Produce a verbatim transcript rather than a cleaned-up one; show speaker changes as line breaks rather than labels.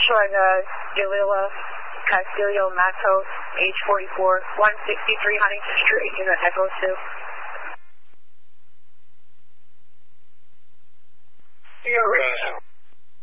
showing uh, Jalila Castillo Matos, age forty-four, one sixty-three Huntington Street, unit Echo two.